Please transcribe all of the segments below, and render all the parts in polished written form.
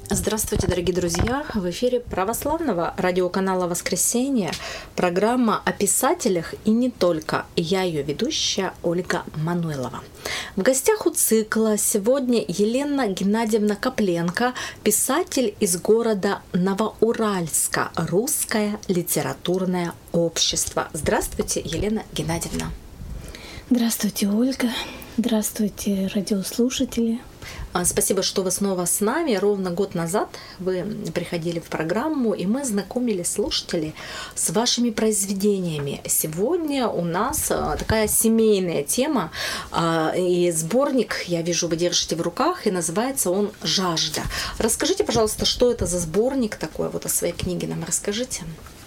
Здравствуйте, дорогие друзья! В эфире православного радиоканала «Воскресенье» программа о писателях и не только. Я ее ведущая Ольга Мануйлова. В гостях у цикла сегодня Елена Геннадьевна Копленко, писатель из города Новоуральска, Русское литературное общество. Здравствуйте, Елена Геннадьевна. Здравствуйте, Ольга. Здравствуйте, радиослушатели. Спасибо, что вы снова с нами. Ровно год назад вы приходили в программу, и мы знакомили слушателей с вашими произведениями. Сегодня у нас такая семейная тема, и сборник, я вижу, вы держите в руках, и называется он «Жажда». Расскажите, пожалуйста, что это за сборник такой, вот о своей книге нам расскажите.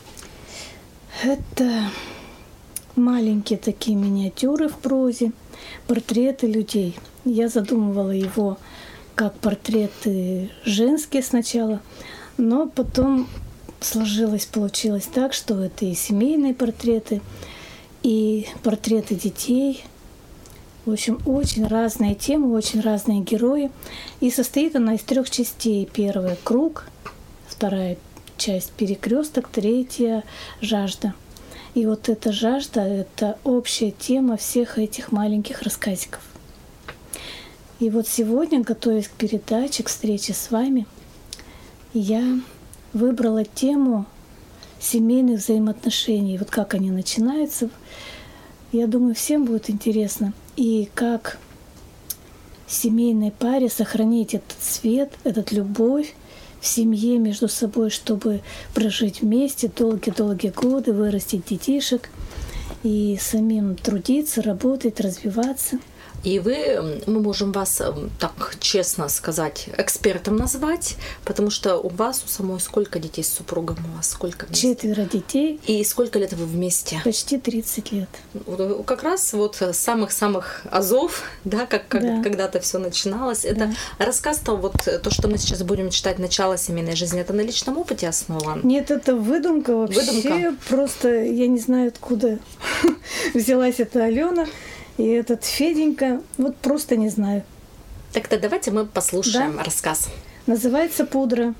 Это маленькие такие миниатюры в прозе, портреты людей. Я задумывала его как портреты женские сначала, но потом получилось так, что это и семейные портреты, и портреты детей. В общем, очень разные темы, очень разные герои. И состоит она из 3 частей. Первая — круг, вторая часть — перекресток, третья — жажда. И вот эта жажда — это общая тема всех этих маленьких рассказиков. И вот сегодня, готовясь к передаче, к встрече с вами, я выбрала тему семейных взаимоотношений. Вот как они начинаются. Я думаю, всем будет интересно. И как в семейной паре сохранить этот свет, эту любовь в семье между собой, чтобы прожить вместе долгие-долгие годы, вырастить детишек и самим трудиться, работать, развиваться. И мы можем вас, так честно сказать, экспертом назвать, потому что у вас, у самой, сколько детей с супругом у вас? Сколько вместе? 4 детей. И сколько лет вы вместе? Почти 30 лет. Как раз вот с самых-самых азов, да, как когда-то все начиналось. Это рассказ-то, вот то, что мы сейчас будем читать, начало семейной жизни, это на личном опыте основан? Нет, это выдумка вообще. Выдумка? Просто я не знаю, откуда взялась эта Алена. И этот Феденька, вот просто не знаю. Так-то давайте мы послушаем рассказ. Называется «Пудра».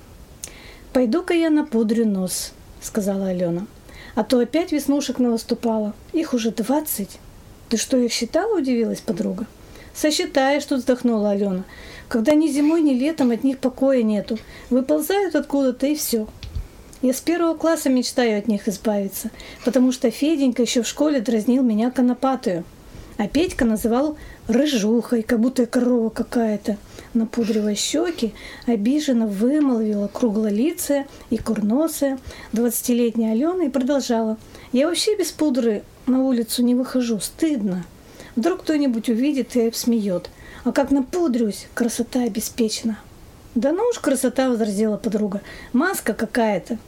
«Пойду-ка я напудрю нос», — сказала Алена. «А то опять веснушек навыступало. Их уже 20. Ты что, их считала?» — удивилась подруга. «Сосчитаешь», — тут вздохнула Алена. «Когда ни зимой, ни летом от них покоя нету. Выползают откуда-то, и все. Я с 1 класса мечтаю от них избавиться, потому что Феденька еще в школе дразнил меня конопатую. А Петька называл рыжухой, как будто корова какая-то. Напудривая щеки, обиженно вымолвила круглолицая и курносая 20-летняя Алена и продолжала. «Я вообще без пудры на улицу не выхожу, стыдно. Вдруг кто-нибудь увидит и обсмеет. А как напудрюсь, красота обеспечена». «Да ну уж красота», — возразила подруга. «Маска какая-то».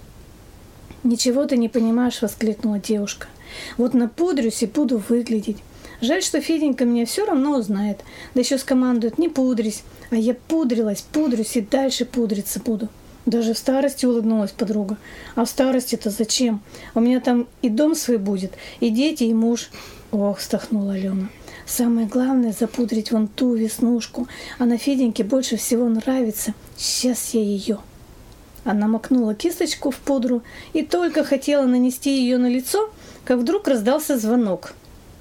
«Ничего ты не понимаешь», — воскликнула девушка. «Вот напудрюсь и буду выглядеть. Жаль, что Феденька меня все равно узнает, да еще скомандует: не пудрись. А я пудрюсь и дальше пудриться буду». Даже в старости, улыбнулась подруга. «А в старости-то зачем? У меня там и дом свой будет, и дети, и муж». «Ох», — вздохнула Алена. «Самое главное — запудрить вон ту веснушку. Она Феденьке больше всего нравится. Сейчас я ее». Она макнула кисточку в пудру и только хотела нанести ее на лицо, как вдруг раздался звонок.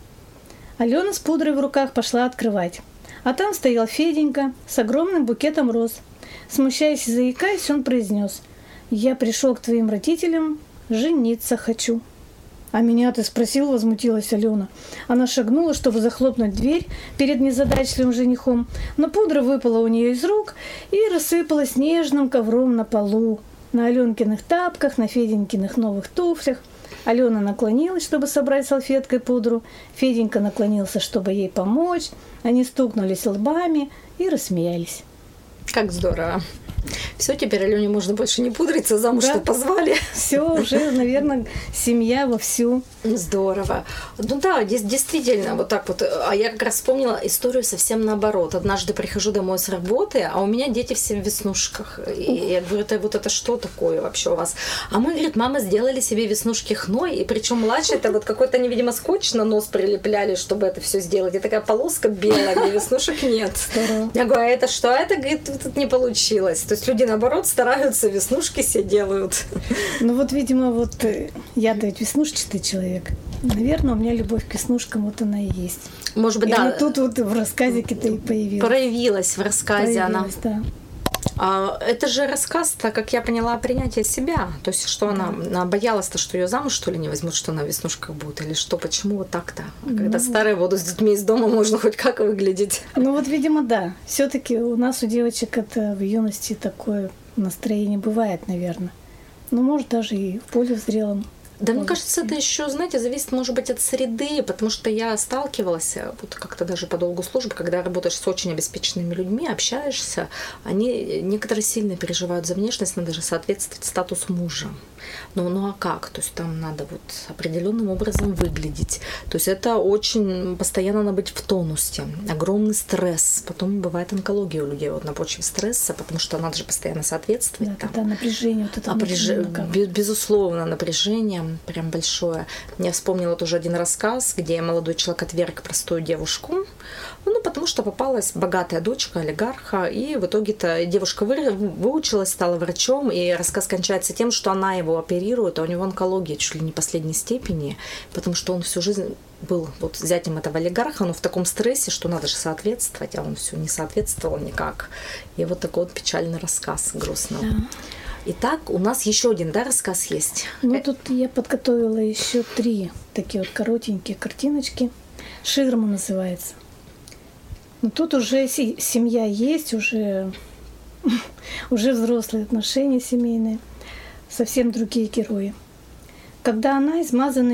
Алена с пудрой в руках пошла открывать. А там стоял Феденька с огромным букетом роз. Смущаясь и заикаясь, он произнес: «Я пришел к твоим родителям, жениться хочу». «А меня ты спросил?» — возмутилась Алена. Она шагнула, чтобы захлопнуть дверь перед незадачливым женихом, но пудра выпала у нее из рук и рассыпалась нежным ковром на полу, на Аленкиных тапках, на Феденькиных новых туфлях. Алена наклонилась, чтобы собрать салфеткой пудру. Феденька наклонился, чтобы ей помочь. Они стукнулись лбами и рассмеялись. Как здорово. Все, теперь Алене можно больше не пудриться, замуж-то позвали. Все, уже, наверное, семья вовсю. Здорово. Ну да, действительно, вот так вот. А я как раз вспомнила историю совсем наоборот. Однажды прихожу домой с работы, а у меня дети все в веснушках. И я говорю: это что такое вообще у вас? А мы, говорит, мама, сделали себе веснушки хной, и причем младший это вот какой-то, невидимо, скотч на нос прилепляли, чтобы это все сделать. И такая полоска белая, где веснушек нет. Здорово. Я говорю: а это что? А это, говорит, не получилось. То есть люди, наоборот, стараются, веснушки себе делают. Ну вот, видимо, вот я-то ведь веснушчатый человек. Наверное, у меня любовь к веснушкам, вот она и есть. Может быть, и да. она тут вот в рассказике-то и появилась. Проявилась в рассказе она. Да. Это же рассказ-то, как я поняла, о принятии себя. То есть, что она боялась-то, что ее замуж, что ли, не возьмут, что она в веснушках будет? Или что, почему вот так-то? Когда старые будут с детьми из дома, можно хоть как выглядеть. Ну вот, видимо, да. Все-таки у нас, у девочек, это в юности такое настроение бывает, наверное. Ну, может, даже и в более зрелом. Да, мне кажется, это еще, знаете, зависит, может быть, от среды, потому что я сталкивалась вот как-то даже по долгу службы, когда работаешь с очень обеспеченными людьми, общаешься, они некоторые сильно переживают за внешность, надо же соответствовать статусу мужа. Ну а как? То есть там надо вот определенным образом выглядеть. То есть это очень постоянно надо быть в тонусе. Огромный стресс. Потом бывает онкология у людей вот на почве стресса, потому что надо же постоянно соответствовать. Да, там напряжение. Вот это безусловно, напряжение прям большое. Я вспомнила тоже один рассказ, где молодой человек отверг простую девушку, ну, потому что попалась богатая дочка олигарха, и в итоге-то девушка выучилась, стала врачом, и рассказ кончается тем, что она его оперирует, а у него онкология чуть ли не последней степени, потому что он всю жизнь был вот зятем этого олигарха, но в таком стрессе, что надо же соответствовать, а он все не соответствовал никак. И вот такой вот печальный рассказ грустный. Да. Итак, у нас еще один, да, рассказ есть? Ну, тут я подготовила еще 3 такие вот коротенькие картиночки. «Ширма» называется. Но тут уже семья есть, уже взрослые отношения семейные, совсем другие герои. Когда она, измазанная